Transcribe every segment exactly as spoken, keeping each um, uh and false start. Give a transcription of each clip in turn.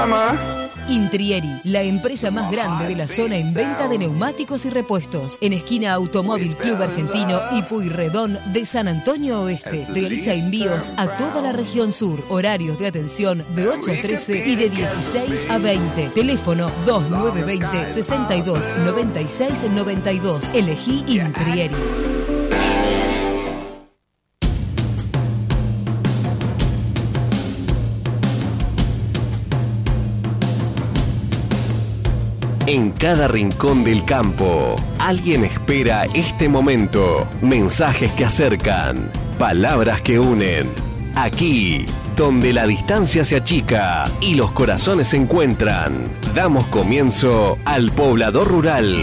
Intrieri, la empresa más grande de la zona en venta de neumáticos y repuestos. En esquina Automóvil Club Argentino y Pueyrredón de San Antonio Oeste. Realiza envíos a toda la región sur. Horarios de atención de ocho a trece y de dieciséis a veinte. Teléfono dos nueve dos cero, sesenta y dos, noventa y seis, noventa y dos. Elegí Intrieri. En cada rincón del campo, alguien espera este momento. Mensajes que acercan, palabras que unen. Aquí, donde la distancia se achica y los corazones se encuentran, damos comienzo al Poblador Rural.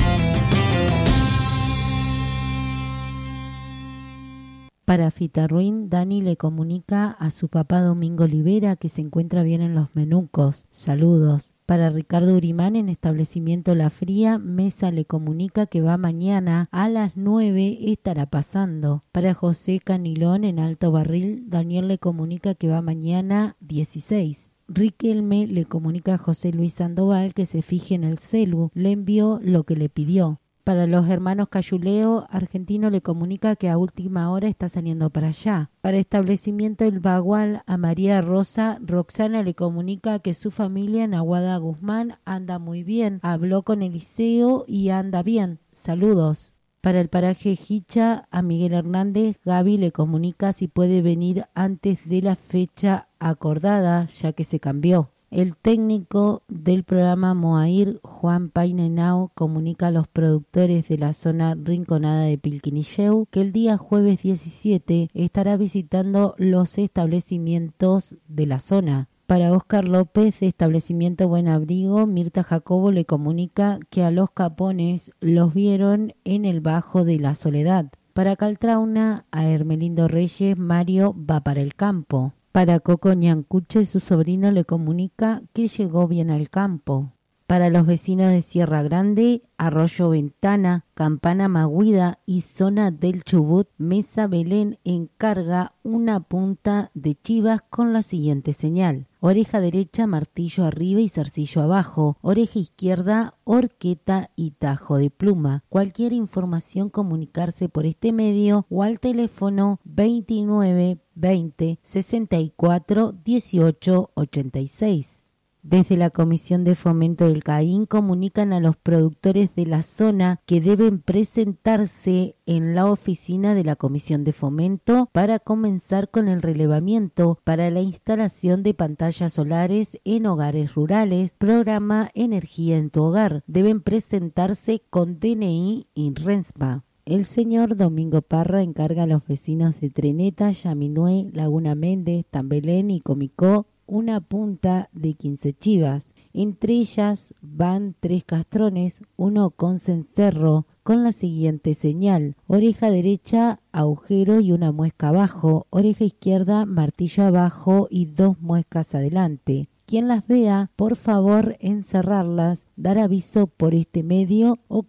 Para Fitarruin, Dani le comunica a su papá Domingo Olivera que se encuentra bien en los Menucos. Saludos. Para Ricardo Urimán, en establecimiento La Fría, Mesa le comunica que va mañana a las nueve, estará pasando. Para José Canilón, en Alto Barril, Daniel le comunica que va mañana dieciséis. Riquelme le comunica a José Luis Sandoval que se fije en el celu, le envió lo que le pidió. Para los hermanos Cayuleo, Argentino le comunica que a última hora está saliendo para allá. Para establecimiento El Bagual, a María Rosa, Roxana le comunica que su familia en Aguada Guzmán anda muy bien. Habló con Eliseo y anda bien. Saludos. Para el paraje Hicha, a Miguel Hernández, Gaby le comunica si puede venir antes de la fecha acordada, ya que se cambió. El técnico del programa Moair, Juan Painenao, comunica a los productores de la zona rinconada de Pilquinilleu que el día jueves diecisiete estará visitando los establecimientos de la zona. Para Óscar López, de establecimiento Buen Abrigo, Mirta Jacobo le comunica que a los capones los vieron en el Bajo de la Soledad. Para Caltrauna, a Hermelindo Reyes, Mario va para el campo. Para Coco Ñancuche, su sobrino le comunica que llegó bien al campo. Para los vecinos de Sierra Grande, Arroyo Ventana, Campana Maguida y zona del Chubut, Mesa Belén encarga una punta de chivas con la siguiente señal: oreja derecha, martillo arriba y zarcillo abajo; oreja izquierda, horqueta y tajo de pluma. Cualquier información, comunicarse por este medio o al teléfono veintinueve veinte, sesenta y cuatro, dieciocho, ochenta y seis. Desde la Comisión de Fomento del Caín comunican a los productores de la zona que deben presentarse en la oficina de la Comisión de Fomento para comenzar con el relevamiento para la instalación de pantallas solares en hogares rurales, programa Energía en tu Hogar. Deben presentarse con D N I y RENSPA. El señor Domingo Parra encarga a los vecinos de Treneta, Yaminué, Laguna Méndez, Tambelén y Comicó una punta de quince chivas. Entre ellas van tres castrones, uno con cencerro, con la siguiente señal: oreja derecha, agujero y una muesca abajo; oreja izquierda, martillo abajo y dos muescas adelante. Quien las vea, por favor encerrarlas, dar aviso por este medio o